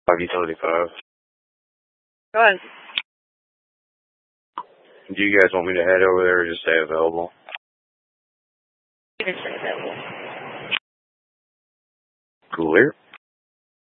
Utility 5. Go ahead. Do you guys want me to head over there or just stay available? You can stay available. Clear.